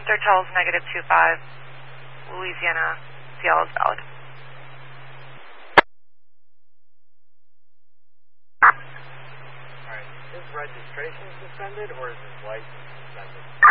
Vector tells -25, Louisiana, CL is valid. Alright, is his registration suspended or is his license suspended?